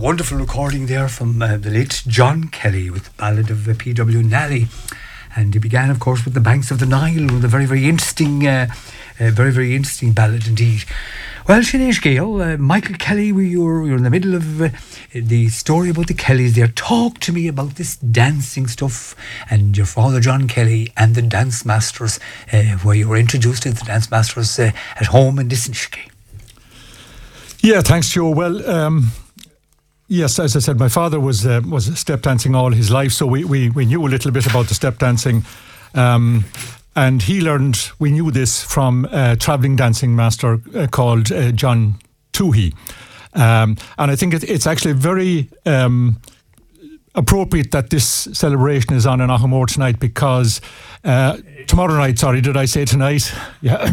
wonderful recording there from the late John Kelly with the ballad of P.W. Nally. And he began, of course, with The Banks of the Nile, with a very, very interesting ballad indeed. Well, Sinead Gale, Michael Kelly, you're in the middle of the story about the Kellys there. Talk to me about this dancing stuff and your father John Kelly and the dance masters, where you were introduced to the dance masters at home in Dissenshke. Yeah, thanks, Joe. Well, yes, as I said, my father was step dancing all his life, so we knew a little bit about the step dancing. And we knew this from a travelling dancing master called John Toohey. And I think it's actually very appropriate that this celebration is on in Aghamore tonight, because tomorrow night, sorry, did I say tonight? Yeah.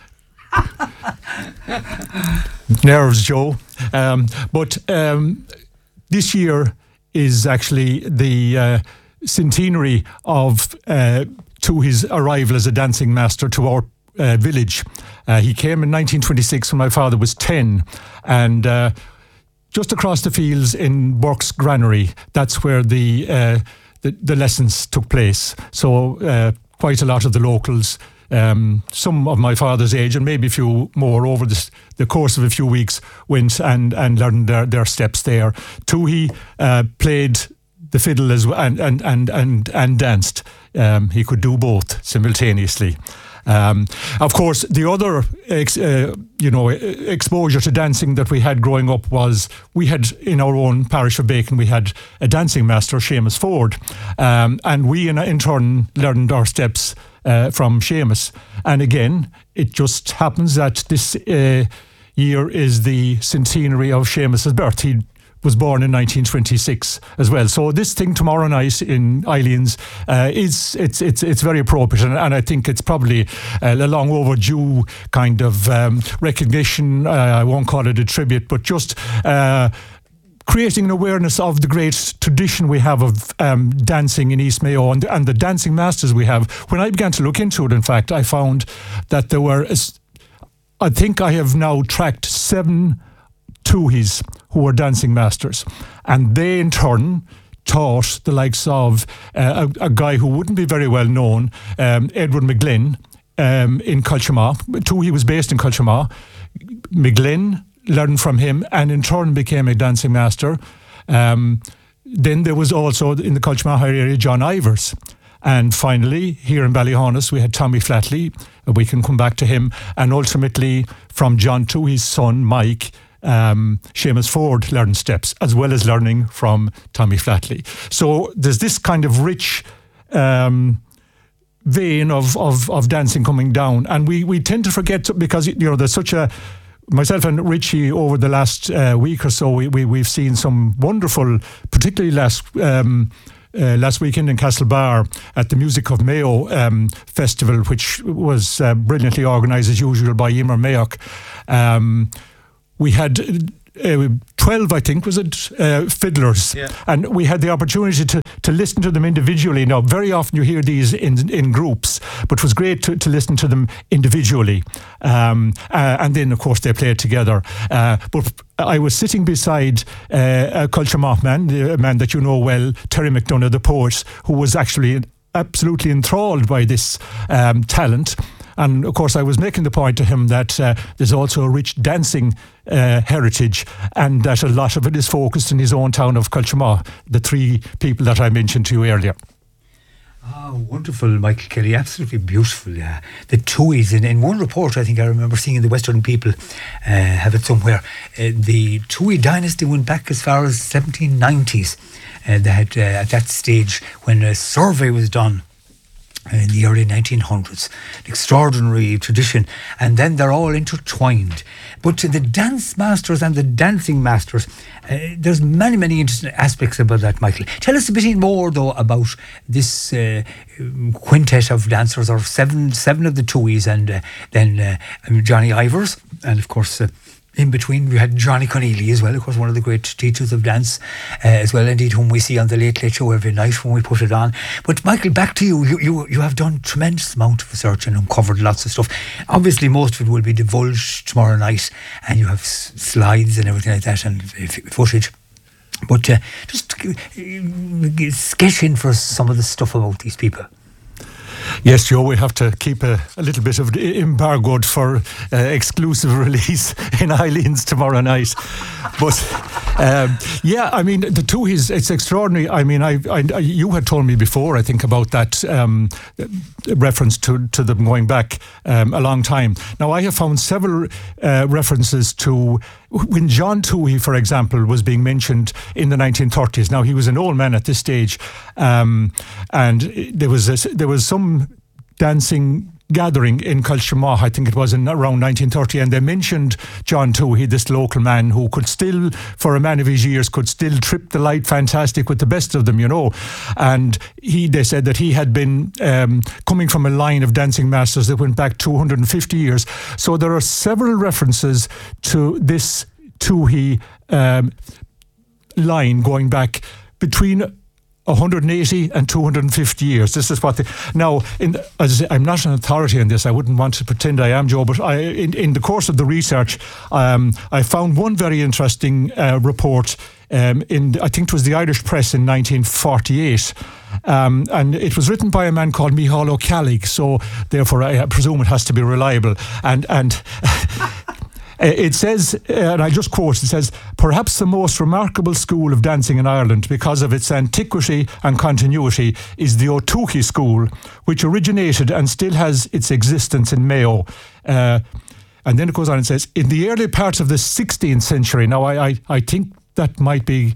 Nerves, Joe. But this year is actually the centenary of to his arrival as a dancing master to our village. He came in 1926 when my father was 10, and just across the fields in Burke's Granary, that's where the lessons took place. So quite a lot of the locals, some of my father's age and maybe a few more over the course of a few weeks, went and learned their steps there. Toohey played the fiddle as well and danced. He could do both simultaneously. Of course, the other exposure to dancing that we had growing up was we had in our own parish of Bacon, we had a dancing master, Seamus Ford, and we in turn learned our steps from Seamus. And again, it just happens that this year is the centenary of Seamus's birth. He was born in 1926 as well. So this thing tomorrow night in Eilean's it's very appropriate, and I think it's probably a long overdue kind of recognition. I won't call it a tribute, but just creating an awareness of the great tradition we have of dancing in East Mayo and the dancing masters we have. When I began to look into it, in fact, I found that there were, I think I have now tracked 7 Tooheys who were dancing masters, and they in turn taught the likes of a guy who wouldn't be very well known, Edward McGlynn, in Culchama. Toohey was based in Culchama. McGlynn learned from him and in turn became a dancing master. Then there was also in the Culchama area John Ivers. And finally, here in Ballyhonus, we had Tommy Flatley. We can come back to him. And ultimately, from John Toohey's son, Mike, Seamus Ford learned steps, as well as learning from Tommy Flatley. So there's this kind of rich vein of dancing coming down. And we tend to forget, because there's such a... Myself and Richie, over the last week or so, we've seen some wonderful, particularly last weekend in Castlebar at the Music of Mayo festival, which was brilliantly organised as usual by Emer Mayock. We had 12, I think, was it, fiddlers. Yeah. And we had the opportunity to listen to them individually. Now, very often you hear these in groups, but it was great to listen to them individually. And then, of course, they played together. But I was sitting beside a Culture man, a man that you know well, Terry McDonough, the poet, who was actually absolutely enthralled by this talent. And of course, I was making the point to him that there's also a rich dancing heritage, and that a lot of it is focused in his own town of Culchama, the 3 people that I mentioned to you earlier. Oh, wonderful, Michael Kelly. Absolutely beautiful. Yeah. The Tooheys, in one report, I think I remember seeing in the Western People, have it somewhere. The Toohey dynasty went back as far as 1790s. They had, at that stage, when a survey was done, in the early 1900s, an extraordinary tradition, and then they're all intertwined. But the dance masters and the dancing masters, there's many interesting aspects about that, Michael. Tell us a bit more, though, about this quintet of dancers, or seven of the Tooheys, and then Johnny Ivers, and of course in between we had Johnny Connelly as well, of course, one of the great teachers of dance as well, indeed, whom we see on the Late Late Show every night when we put it on. But Michael, back to you. You have done tremendous amount of research and uncovered lots of stuff. Obviously most of it will be divulged tomorrow night, and you have slides and everything like that, and footage. But just sketch in for us some of the stuff about these people. Yes, Joe, we have to keep a little bit of embargoed for exclusive release in Eileen's tomorrow night. But yeah, I mean, the Tooheys, it's extraordinary. I mean, you had told me before, I think, about that reference to them going back a long time. Now, I have found several references to when John Toohey, for example, was being mentioned in the 1930s. Now, he was an old man at this stage, and there was some dancing gathering in Culshramaugh, I think it was in around 1930, and they mentioned John Toohey, this local man who could still, for a man of his years, could still trip the light fantastic with the best of them, you know. And they said that he had been coming from a line of dancing masters that went back 250 years. So there are several references to this Toohey line going back between 180 and 250 years. This is what now, as I say, I'm not an authority on this. I wouldn't want to pretend I am, Joe, but in the course of the research, I found one very interesting report I think it was the Irish Press in 1948. And it was written by a man called Micheál Ó Ceallaigh, so therefore I presume it has to be reliable. And it says, and I just quote, it says, perhaps the most remarkable school of dancing in Ireland because of its antiquity and continuity is the O'Toohey School, which originated and still has its existence in Mayo. And then it goes on and says, in the early part of the 16th century, now I think that might be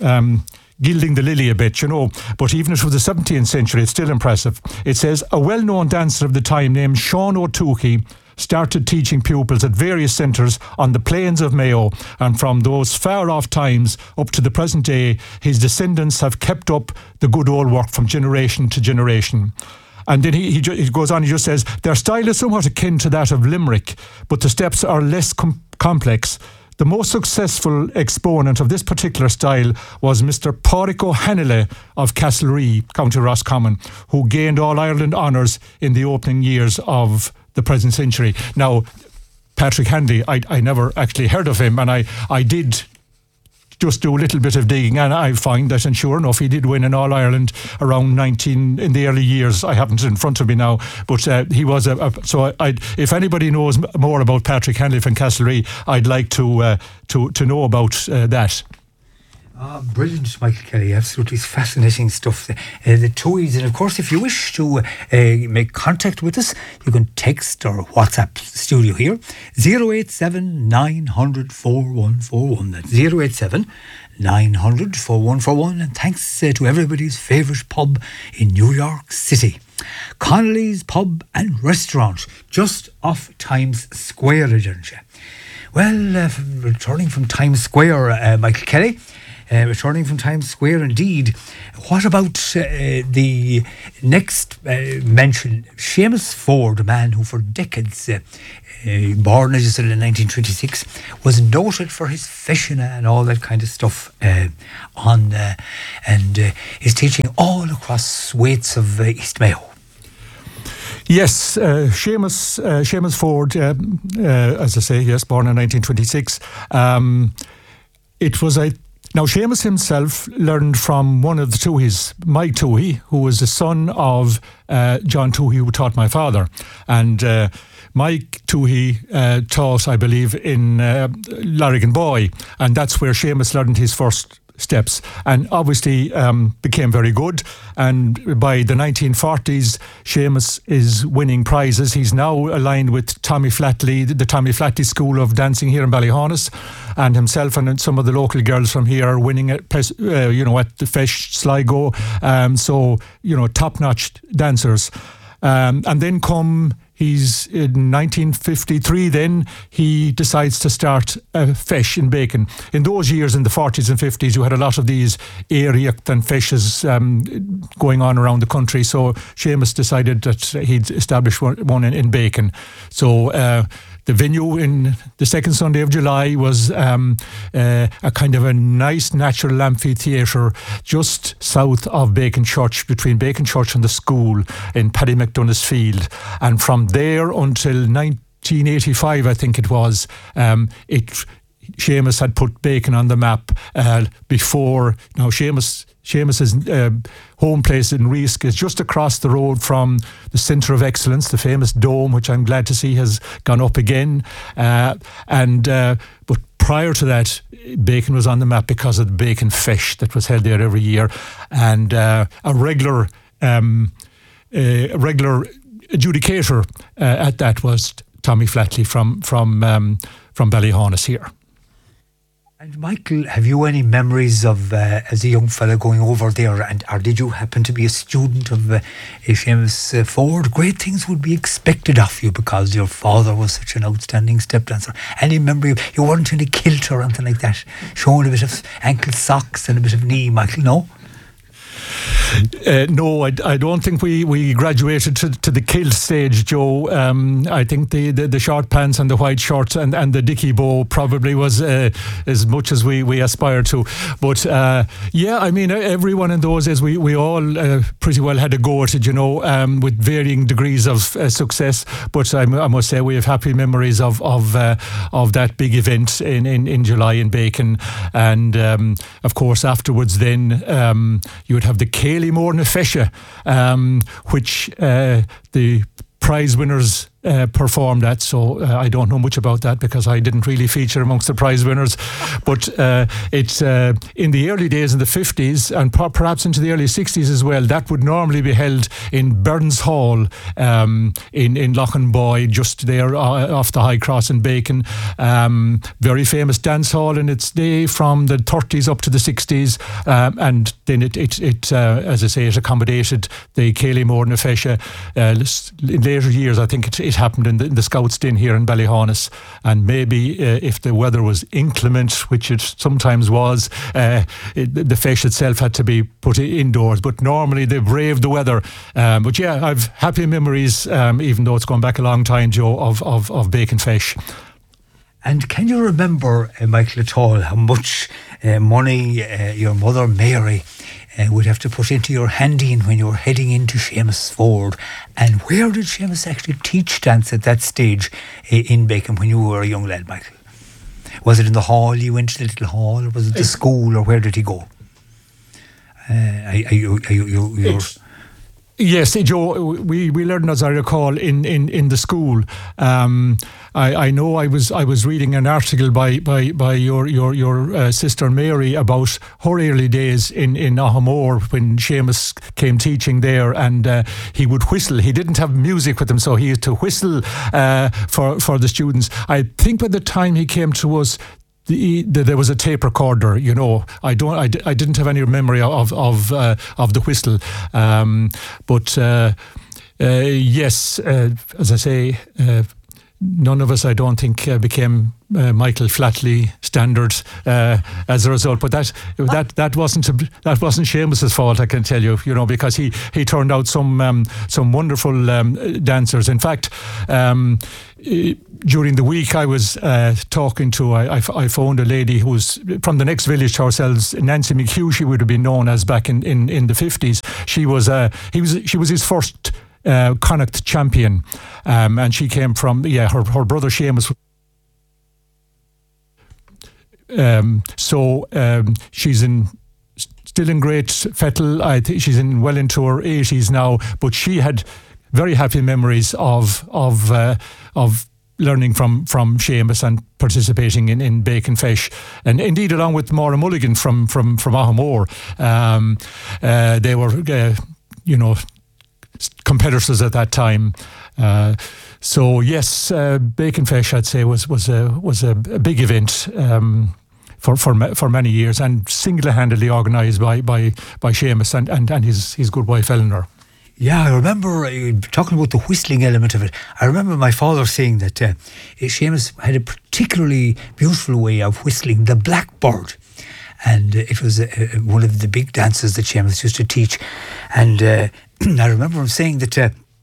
gilding the lily a bit, you know, but even if it was the 17th century, it's still impressive. It says, a well-known dancer of the time named Sean O'Toohey started teaching pupils at various centres on the plains of Mayo, and from those far-off times up to the present day, his descendants have kept up the good old work from generation to generation. And then he goes on, he just says, their style is somewhat akin to that of Limerick, but the steps are less complex. The most successful exponent of this particular style was Mr. Pádraig O'Hanley of Castlerea, County Roscommon, who gained All-Ireland honours in the opening years of the present century. Now, Patrick Hanley, I never actually heard of him, and I did just do a little bit of digging, and I find that, and sure enough, he did win an All-Ireland around 19 in the early years. I haven't it in front of me now, but he was if anybody knows more about Patrick Hanley from Castlerea, I'd like to know about that. Brilliant, Michael Kelly. Absolutely fascinating stuff. The Tooheys. And of course, if you wish to make contact with us, you can text or WhatsApp the studio here 087 900 4141. That's 087 900 4141. And thanks to everybody's favourite pub in New York City, Connolly's Pub and Restaurant, just off Times Square, don't you? Well, returning from Times Square, Michael Kelly. Returning from Times Square, indeed. What about the next mention? Seamus Ford, a man who for decades, born, as you said, in 1926, was noted for his fishing and all that kind of stuff and is teaching all across swathes of East Mayo. Yes, Seamus Ford, as I say, yes, born in 1926. It was Now, Seamus himself learned from one of the Tooheys, Mike Toohey, who was the son of John Toohey, who taught my father. And Mike Toohey taught, I believe, in Larrigan-Boy, and that's where Seamus learned his first steps, and obviously became very good. And by the 1940s, Seamus is winning prizes. He's now aligned with Tommy Flatley, the Tommy Flatley School of Dancing here in Ballyhonus, and himself and some of the local girls from here are winning at at the Fesh, Sligo. So top-notch dancers. And then he's in 1953, then he decides to start a Fesh in Bacon. In those years, in the 40s and 50s, you had a lot of these Éireacht and Feshes going on around the country. So Seamus decided that he'd establish one in Bacon. So the venue in the second Sunday of July was a kind of a nice natural amphitheatre just south of Bacon Church, between Bacon Church and the school in Paddy McDonough's Field. And from there until 1985, I think it was, Seamus had put Bacon on the map before. Now Seamus's home place in Reesk is just across the road from the Centre of Excellence, the famous dome, which I'm glad to see has gone up again. But prior to that, Bacon was on the map because of the Bacon Feis that was held there every year, and a regular adjudicator at that was Tommy Flatley from Ballyhonus here. And Michael, have you any memories of as a young fella going over there, or did you happen to be a student of Seamus Ford? Great things would be expected of you because your father was such an outstanding step dancer. Any memory? You weren't in a kilt or anything like that, showing a bit of ankle socks and a bit of knee, Michael, no? No, I don't think we graduated to the kilt stage, Joe. I think the short pants and the white shorts and the dicky bow probably was as much as we aspired to. But yeah, I mean, everyone in those days, we all pretty well had a go at it, you know, with varying degrees of success. But I must say we have happy memories of that big event in July in Bacon. And of course, afterwards then you would have the Cayley Moore na Feise, which the prize winners performed at, so I don't know much about that because I didn't really feature amongst the prize winners. But it's in the early days in the 50s and perhaps into the early 60s as well, that would normally be held in Burns Hall in Lochinboy, just there off the High Cross in Bacon. Very famous dance hall in its day from the 30s up to the 60s, and then it as I say, it accommodated the Cayley Moore na Feise. In later years, I think it happened in the Scouts' Den here in Ballyhonus, and maybe if the weather was inclement, which it sometimes was, the Feis itself had to be put indoors, but normally they braved the weather. But yeah, I've happy memories, even though it's gone back a long time, Joe, of Bacon Feis. And can you remember, Michael, at all, how much money your mother Mary would have to put into your handing when you were heading into Seamus Ford? And where did Seamus actually teach dance at that stage in Bacon when you were a young lad, Michael? Was it in the hall? You went to the little hall, or was it the school, or where did he go? Yes, Joe, we learned, as I recall, in the school. I know I was reading an article by your sister Mary about her early days in Ahamore when Seamus came teaching there, and he would whistle. He didn't have music with him, so he used to whistle for the students. I think by the time he came to us, there was a tape recorder, you know. I didn't have any memory of the whistle, but yes, as I say, none of us, I don't think, became Michael Flatley standard as a result. But that wasn't Seamus's fault, I can tell you, you know, because he turned out some wonderful dancers. In fact, during the week I was talking to, I phoned a lady who was from the next village to ourselves, Nancy McHugh, she would have been known as back in the 50s. She was his first Connacht champion, and she came from her brother Seamus. She's still in great fettle. I think she's well into her 80s now, but she had very happy memories of learning from Seamus and participating in Bacon Feis, and indeed along with Maura Mulligan from Ahamore. They were competitors at that time. So yes, Bacon Feis, I'd say, was a big event for many years, and single-handedly organised by Seamus and his good wife Eleanor. Yeah, I remember talking about the whistling element of it. I remember my father saying that Seamus had a particularly beautiful way of whistling the blackbird. And it was one of the big dances that Seamus used to teach. And I remember him saying that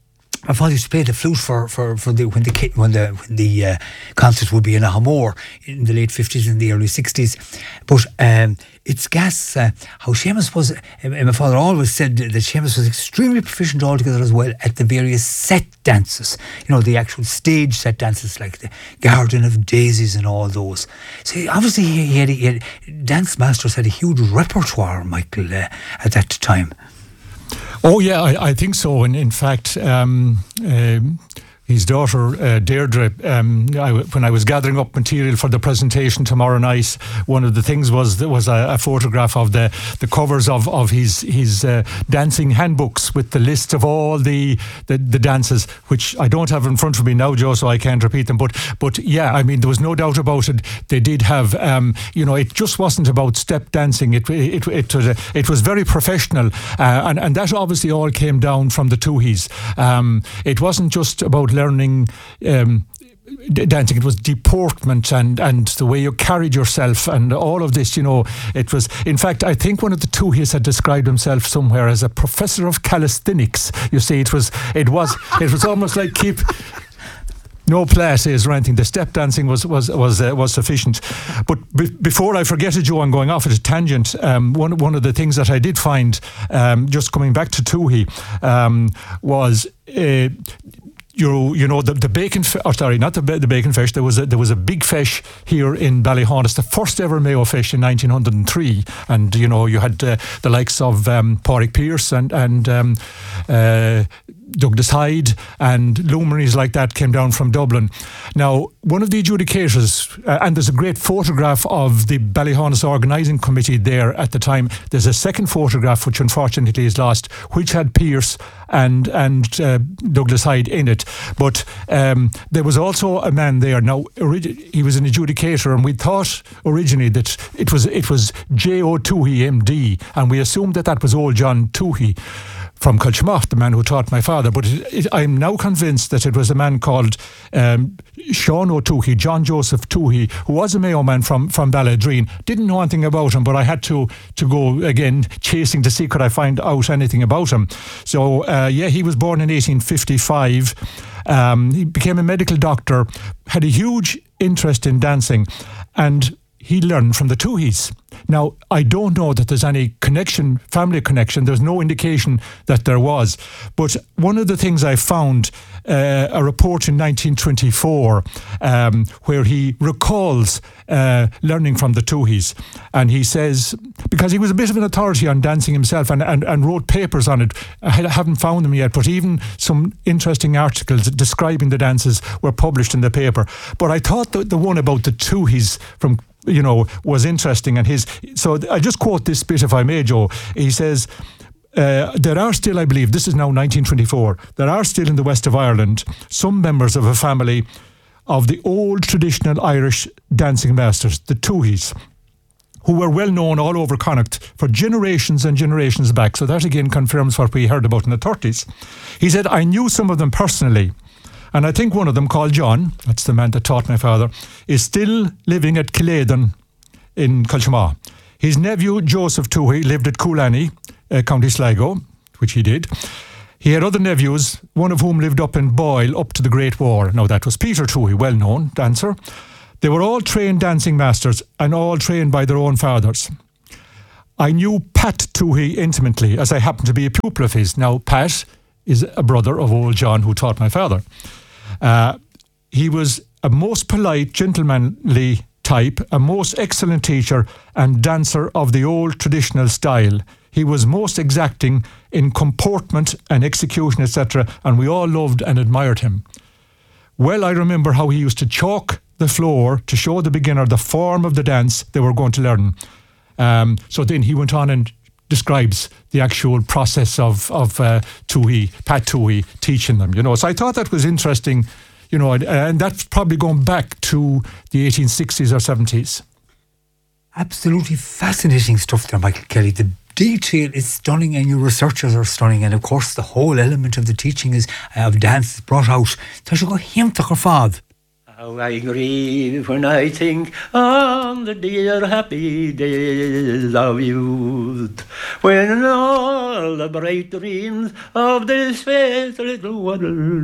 my father used to play the flute for when the concert would be in Ahamore in the late 50s and the early 60s. But it's gas how Seamus was. My father always said that Seamus was extremely proficient altogether as well at the various set dances. You know, the actual stage set dances like the Garden of Daisies and all those. So obviously he had dance masters had a huge repertoire, Michael, at that time. Oh yeah, I think so. And in fact, his daughter Deirdre, when I was gathering up material for the presentation tomorrow night, one of the things was a photograph of the covers of his dancing handbooks with the list of all the dances, which I don't have in front of me now, Joe, so I can't repeat them. But yeah, I mean, there was no doubt about it. They did have, it just wasn't about step dancing. It was very professional, and that obviously all came down from the Tooheys. It wasn't just about learning dancing, it was deportment and the way you carried yourself and all of this, it was, in fact, I think one of the Tooheys had described himself somewhere as a professor of calisthenics. You see, it was almost like keep no Pilates or anything. The step dancing was sufficient. But before I forget it, Joe, I'm going off at a tangent. One of the things that I did find, just coming back to Toohey, was the bacon, not the bacon fish. There was a big fish here in Ballyhonus, the first ever Mayo fish in 1903, and you had the likes of Pádraig Pearse and Douglas Hyde and luminaries like that came down from Dublin. Now, one of the adjudicators, and there's a great photograph of the Ballyhonus organising committee there at the time. There's a second photograph which unfortunately is lost, which had Pearse and Douglas Hyde in it. But there was also a man there. Now, he was an adjudicator, and we thought originally that it was J.O. Toohey, MD, and we assumed that was old John Toohey from Culchmouth, the man who taught my father. But I'm now convinced that it was a man called Sean O'Toohey, John Joseph Toohey, who was a Mayo man from Balladreen. Didn't know anything about him, but I had to go again chasing to see could I find out anything about him. So he was born in 1855. He became a medical doctor, had a huge interest in dancing, and he learned from the Tooheys. Now, I don't know that there's any family connection. There's no indication that there was. But one of the things I found, a report in 1924, where he recalls learning from the Tooheys. And he says, because he was a bit of an authority on dancing himself and wrote papers on it. I haven't found them yet, but even some interesting articles describing the dances were published in the paper. But I thought the one about the Tooheys from was interesting, and so I just quote this bit if I may, Joe. He says, there are still, I believe, this is now 1924, there are still in the west of Ireland some members of a family of the old traditional Irish dancing masters, the Tooheys, who were well known all over Connacht for generations and generations back. So that again confirms what we heard about in the 30s. He said, I knew some of them personally. And I think one of them, called John, that's the man that taught my father, is still living at Killaden in Culchmouth. His nephew, Joseph Toohey, lived at Coolani, County Sligo, which he did. He had other nephews, one of whom lived up in Boyle up to the Great War. Now, that was Peter Toohey, well-known dancer. They were all trained dancing masters and all trained by their own fathers. I knew Pat Toohey intimately, as I happened to be a pupil of his. Now, Pat is a brother of old John who taught my father. He was a most polite, gentlemanly type, a most excellent teacher and dancer of the old traditional style. He was most exacting in comportment and execution, etc., and we all loved and admired him. Well, I remember how he used to chalk the floor to show the beginner the form of the dance they were going to learn. So then he went on and describes the actual process of Pat Toohey teaching them, So I thought that was interesting, and that's probably going back to the 1860s or 70s. Absolutely fascinating stuff there, Michael Kelly. The detail is stunning and your researchers are stunning, and of course the whole element of the teaching of dance is brought out. Tá sé go hiamtach ar fad. How I grieve when I think on the dear happy days of youth, when all the bright dreams of this fair little world